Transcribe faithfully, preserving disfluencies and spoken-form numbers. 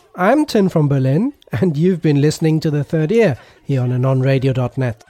I'm Tin from Berlin, and you've been listening to The Third Ear here on anon radio dot net.